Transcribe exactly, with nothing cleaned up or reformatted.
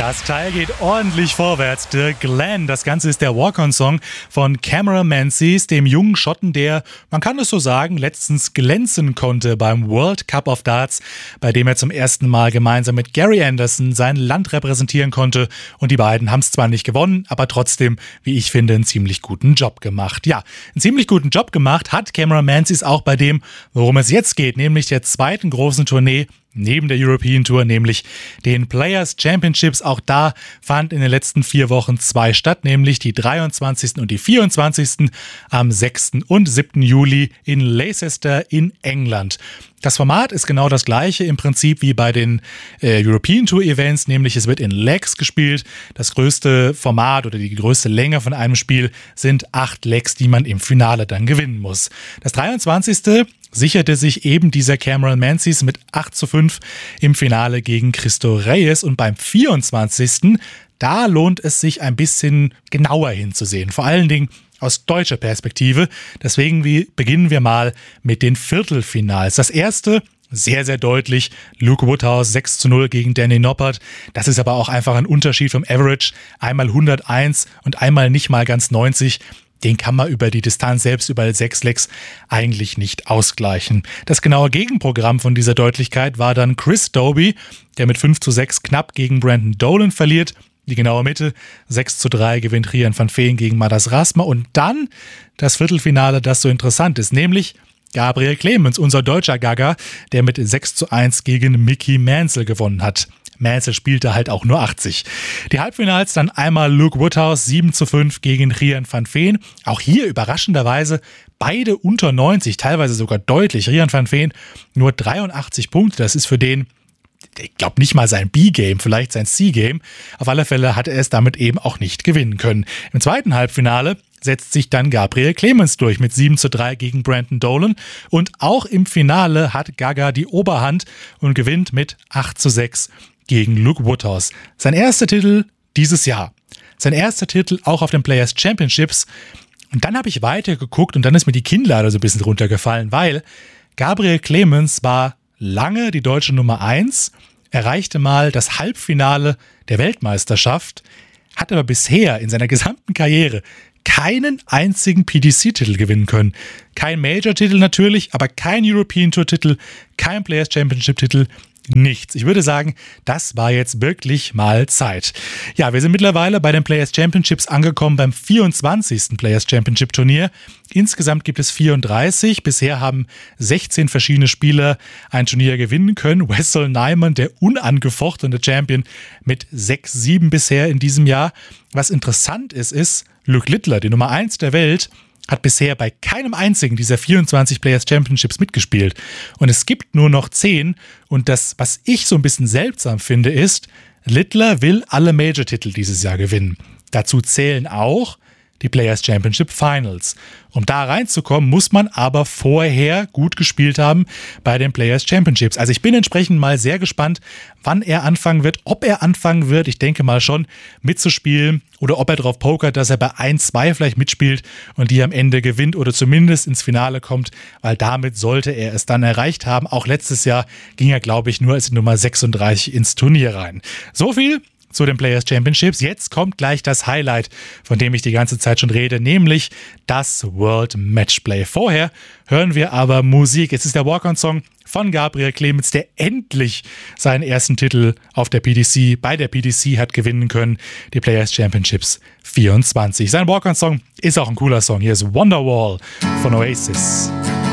Das Teil geht ordentlich vorwärts. The Glen, das Ganze ist der Walk-on-Song von Cameron Menzies, dem jungen Schotten, der, man kann es so sagen, letztens glänzen konnte beim World Cup of Darts, bei dem er zum ersten Mal gemeinsam mit Gary Anderson sein Land repräsentieren konnte. Und die beiden haben es zwar nicht gewonnen, aber trotzdem, wie ich finde, einen ziemlich guten Job gemacht. Ja, einen ziemlich guten Job gemacht hat Cameron Menzies auch bei dem, worum es jetzt geht, nämlich der zweiten großen Tournee neben der European Tour, nämlich den Players Championships. Auch da fand in den letzten vier Wochen zwei statt, nämlich die dreiundzwanzigsten und die vierundzwanzigsten am sechsten und siebten Juli in Leicester in England. Das Format ist genau das gleiche im Prinzip wie bei den äh, European Tour Events, nämlich es wird in Legs gespielt. Das größte Format oder die größte Länge von einem Spiel sind acht Legs, die man im Finale dann gewinnen muss. Das dreiundzwanzigste sicherte sich eben dieser Cameron Menzies mit acht zu fünf im Finale gegen Cristo Reyes, und beim vierundzwanzigsten da lohnt es sich ein bisschen genauer hinzusehen, vor allen Dingen aus deutscher Perspektive. Deswegen wie, beginnen wir mal mit den Viertelfinals. Das erste, sehr, sehr deutlich, Luke Woodhouse sechs zu null gegen Danny Noppert. Das ist aber auch einfach ein Unterschied vom Average. Einmal hunderteins und einmal nicht mal ganz neunzig. Den kann man über die Distanz selbst, über sechs Legs, eigentlich nicht ausgleichen. Das genaue Gegenprogramm von dieser Deutlichkeit war dann Chris Dobey, der mit fünf zu sechs knapp gegen Brandon Dolan verliert. Die genaue Mitte, sechs zu drei gewinnt Rian van Veen gegen Madas Rasma. Und dann das Viertelfinale, das so interessant ist, nämlich Gabriel Clemens, unser deutscher Gaga, der mit sechs zu eins gegen Mickey Mansell gewonnen hat. Mansell spielte halt auch nur achtzig. Die Halbfinals dann einmal Luke Woodhouse sieben zu fünf gegen Rian van Veen. Auch hier überraschenderweise beide unter neunzig, teilweise sogar deutlich. Rian van Veen nur dreiundachtzig Punkte, das ist für den, ich glaube nicht mal sein B-Game, vielleicht sein C-Game. Auf alle Fälle hat er es damit eben auch nicht gewinnen können. Im zweiten Halbfinale setzt sich dann Gabriel Clemens durch mit sieben zu drei gegen Brandon Dolan. Und auch im Finale hat Gaga die Oberhand und gewinnt mit acht zu sechs gegen Luke Woodhouse. Sein erster Titel dieses Jahr. Sein erster Titel auch auf den Players Championships. Und dann habe ich weitergeguckt und dann ist mir die Kinnlade so ein bisschen runtergefallen, weil Gabriel Clemens war lange die deutsche Nummer eins, erreichte mal das Halbfinale der Weltmeisterschaft, hat aber bisher in seiner gesamten Karriere keinen einzigen P D C-Titel gewinnen können. Kein Major-Titel natürlich, aber kein European Tour-Titel, kein Players Championship-Titel, nichts. Ich würde sagen, das war jetzt wirklich mal Zeit. Ja, wir sind mittlerweile bei den Players Championships angekommen, beim vierundzwanzigsten Players Championship Turnier. Insgesamt gibt es vierunddreißig. Bisher haben sechzehn verschiedene Spieler ein Turnier gewinnen können. Wessel Nijman, der unangefochtene Champion, mit sechs sieben bisher in diesem Jahr. Was interessant ist, ist, Luke Littler, die Nummer eins der Welt, hat bisher bei keinem einzigen dieser vierundzwanzig Players Championships mitgespielt. Und es gibt nur noch zehn. Und das, was ich so ein bisschen seltsam finde, ist, Littler will alle Major-Titel dieses Jahr gewinnen. Dazu zählen auch die Players Championship Finals. Um da reinzukommen, muss man aber vorher gut gespielt haben bei den Players Championships. Also ich bin entsprechend mal sehr gespannt, wann er anfangen wird, ob er anfangen wird, ich denke mal schon, mitzuspielen oder ob er drauf pokert, dass er bei eins, zwei vielleicht mitspielt und die am Ende gewinnt oder zumindest ins Finale kommt, weil damit sollte er es dann erreicht haben. Auch letztes Jahr ging er, glaube ich, nur als Nummer sechsunddreißig ins Turnier rein. So viel zu den Players Championships. Jetzt kommt gleich das Highlight, von dem ich die ganze Zeit schon rede, nämlich das World Matchplay. Vorher hören wir aber Musik. Es ist der Walk-on-Song von Gabriel Clemens, der endlich seinen ersten Titel auf der P D C, bei der P D C hat gewinnen können, die Players Championships vierundzwanzig. Sein Walk-on-Song ist auch ein cooler Song. Hier ist Wonderwall von Oasis.